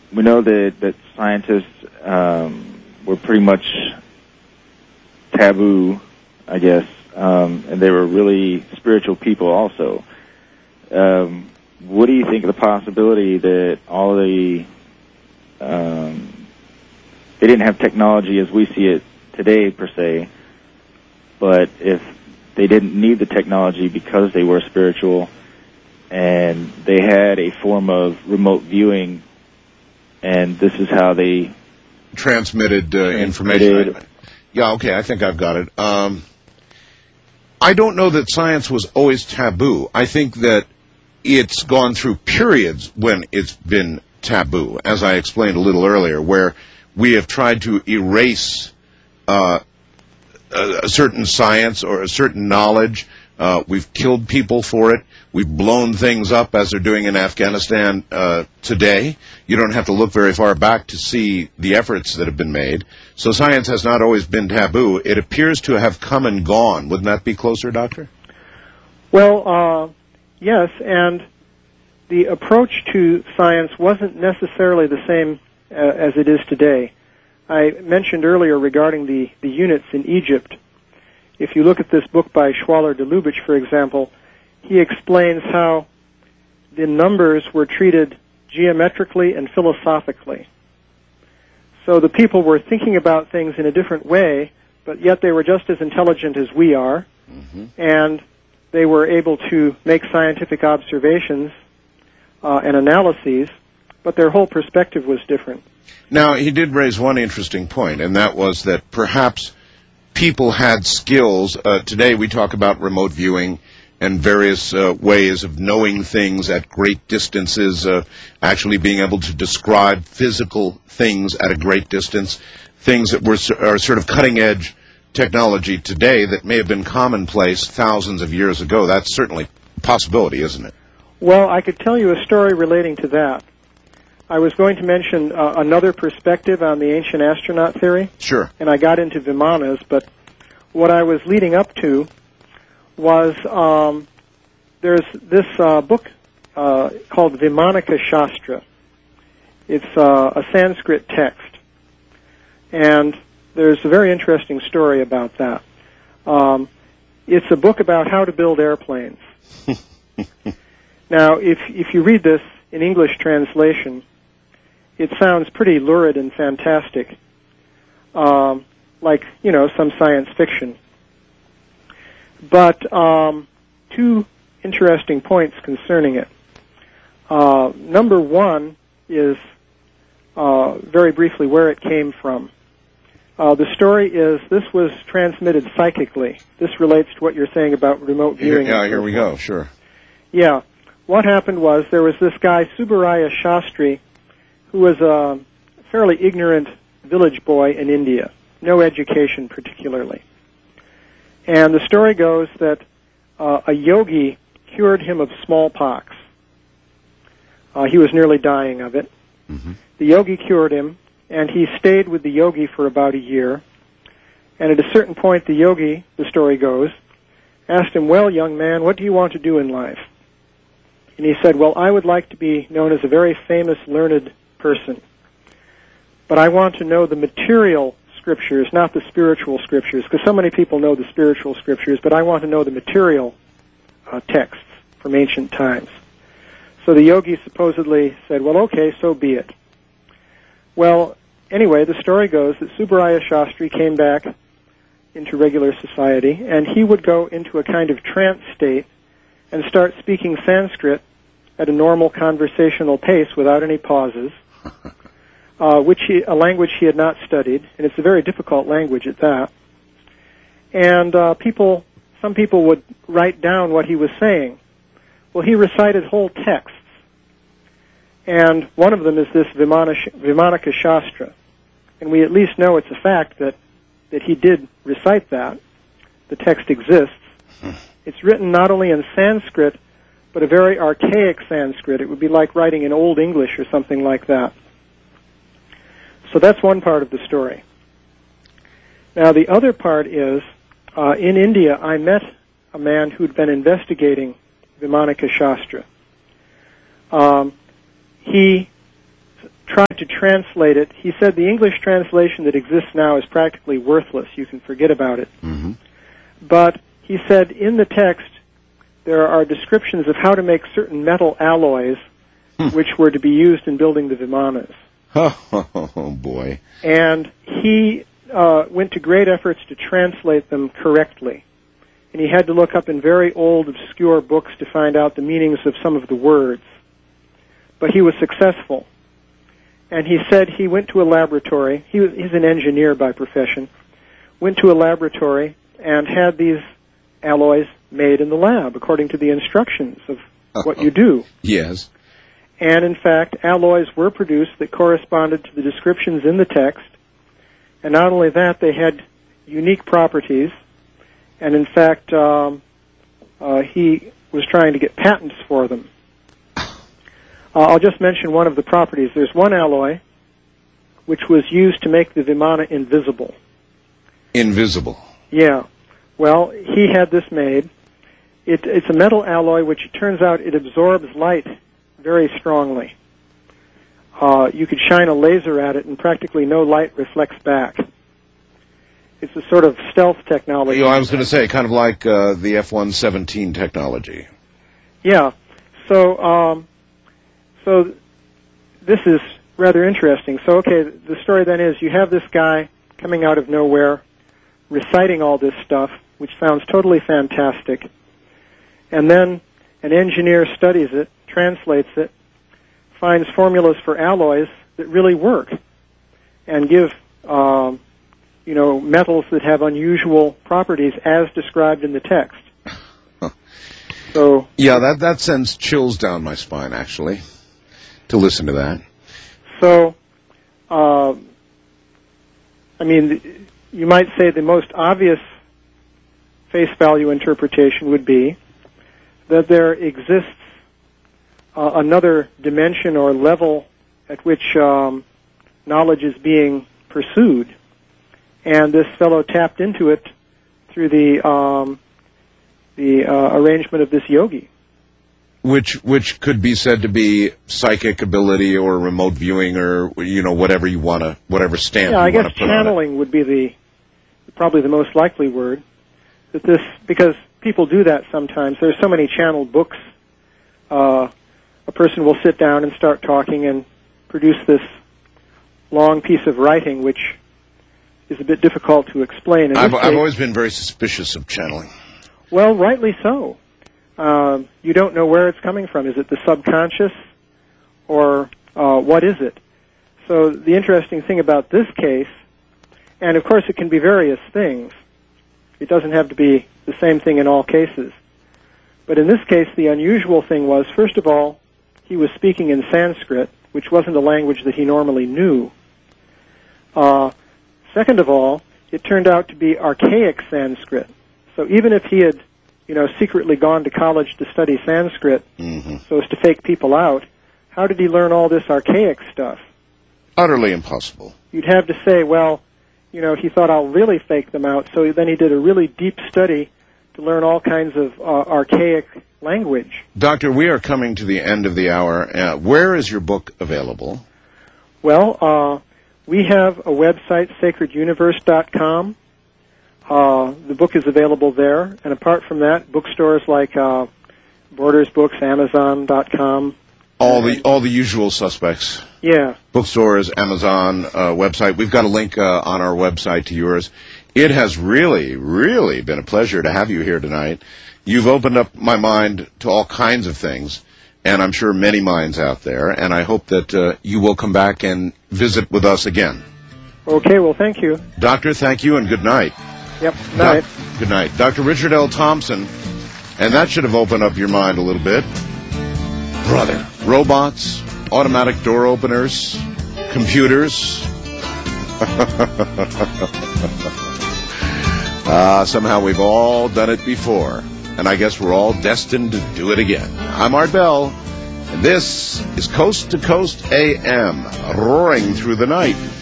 we know that scientists were pretty much taboo, I guess, and they were really spiritual people also. What do you think of the possibility that all the they didn't have technology as we see it today, per se, but if they didn't need the technology because they were spiritual and they had a form of remote viewing, and this is how they transmitted information. Yeah, okay, I think I've got it. I don't know that science was always taboo. I think that it's gone through periods when it's been taboo, as I explained a little earlier, where we have tried to erase a certain science or a certain knowledge. We've killed people for it. We've blown things up, as they're doing in Afghanistan today. You don't have to look very far back to see the efforts that have been made. So science has not always been taboo. It appears to have come and gone. Wouldn't that be closer, Doctor? Well, yes, and the approach to science wasn't necessarily the same as it is today. I mentioned earlier regarding the units in Egypt. If you look at this book by Schwaller de Lubitsch, for example, he explains how the numbers were treated geometrically and philosophically. So the people were thinking about things in a different way, but yet they were just as intelligent as we are, and they were able to make scientific observations and analyses, but their whole perspective was different. Now, he did raise one interesting point, and that was that perhaps people had skills. Today we talk about remote viewing and various ways of knowing things at great distances, actually being able to describe physical things at a great distance, things that are sort of cutting-edge technology today that may have been commonplace thousands of years ago. That's certainly a possibility, isn't it? Well, I could tell you a story relating to that. I was going to mention another perspective on the ancient astronaut theory. Sure. And I got into Vimanas, but what I was leading up to was there's this book called Vimanika Shastra. It's a Sanskrit text. And there's a very interesting story about that. It's a book about how to build airplanes. Now, if you read this in English translation, it sounds pretty lurid and fantastic, like, some science fiction. But two interesting points concerning it. Number one is, very briefly, where it came from. The story is this was transmitted psychically. This relates to what you're saying about remote viewing. Here we go, sure. Yeah. What happened was there was this guy, Subbaraya Shastri, who was a fairly ignorant village boy in India, no education particularly. And the story goes that a yogi cured him of smallpox. He was nearly dying of it. Mm-hmm. The yogi cured him, and he stayed with the yogi for about a year. And at a certain point, the yogi, the story goes, asked him, "Well, young man, what do you want to do in life?" And he said, "Well, I would like to be known as a very famous, learned person. But I want to know the material scriptures, not the spiritual scriptures, because so many people know the spiritual scriptures, but I want to know the material texts from ancient times." So the yogi supposedly said, "Well, okay, so be it." Well, anyway, the story goes that Subbaraya Shastri came back into regular society, and he would go into a kind of trance state and start speaking Sanskrit at a normal conversational pace without any pauses, a language he had not studied, and it's a very difficult language at that. And some people would write down what he was saying. Well, he recited whole texts, and one of them is this Vimanika Shastra, and we at least know it's a fact that he did recite that. The text exists. It's written not only in Sanskrit, but a very archaic Sanskrit. It would be like writing in Old English or something like that. So that's one part of the story. Now, the other part is, in India, I met a man who'd been investigating Vimanika Shastra. He tried to translate it. He said the English translation that exists now is practically worthless. You can forget about it. Mm-hmm. But he said in the text there are descriptions of how to make certain metal alloys which were to be used in building the Vimanas. Oh, boy. And he went to great efforts to translate them correctly. And he had to look up in very old, obscure books to find out the meanings of some of the words. But he was successful. And he said he went to a laboratory. He's an engineer by profession. Went to a laboratory and had these alloys made in the lab according to the instructions of what you do. Yes. And in fact, alloys were produced that corresponded to the descriptions in the text. And not only that, they had unique properties. And in fact, he was trying to get patents for them. I'll just mention one of the properties. There's one alloy which was used to make the Vimana invisible. Invisible? Yeah. Well, he had this made. It's a metal alloy which it turns out it absorbs light very strongly. You could shine a laser at it and practically no light reflects back. It's a sort of stealth technology. You know, I was going to say, kind of like the F-117 technology. Yeah. So this is rather interesting. So, okay, the story then is you have this guy coming out of nowhere, reciting all this stuff, which sounds totally fantastic, and then an engineer studies it, translates it, finds formulas for alloys that really work, and give metals that have unusual properties as described in the text. So yeah, that sends chills down my spine, actually, to listen to that. So, you might say the most obvious face value interpretation would be that there exists another dimension or level at which knowledge is being pursued, and this fellow tapped into it through the arrangement of this yogi. Which could be said to be psychic ability or remote viewing or, whatever you want to, whatever stamp you want to put on it. Yeah, I guess channeling would be probably the most likely word. Because people do that sometimes. There's so many channeled books. A person will sit down and start talking and produce this long piece of writing, which is a bit difficult to explain. I've always been very suspicious of channeling. Well, rightly so. You don't know where it's coming from. Is it the subconscious, or what is it? So the interesting thing about this case, and of course it can be various things. It doesn't have to be the same thing in all cases. But in this case, the unusual thing was, first of all, he was speaking in Sanskrit, which wasn't a language that he normally knew. Second of all, it turned out to be archaic Sanskrit. So even if he had secretly gone to college to study Sanskrit so as to fake people out, how did he learn all this archaic stuff? Utterly impossible. You'd have to say, well, he thought, I'll really fake them out. So then he did a really deep study to learn all kinds of archaic language. Doctor, we are coming to the end of the hour. Where is your book available? Well, we have a website, sacreduniverse.com. The book is available there, and apart from that, bookstores like Borders Books, Amazon.com. All the usual suspects. Yeah. Bookstores, Amazon, website. We've got a link on our website to yours. It has really, really been a pleasure to have you here tonight. You've opened up my mind to all kinds of things, and I'm sure many minds out there, and I hope that you will come back and visit with us again. Okay, well, thank you. Doctor, thank you, and good night. Yep, night. Good night. Dr. Richard L. Thompson, and that should have opened up your mind a little bit. Brother, robots, automatic door openers, computers. Somehow we've all done it before, and I guess we're all destined to do it again. I'm Art Bell, and this is Coast to Coast AM, roaring through the night.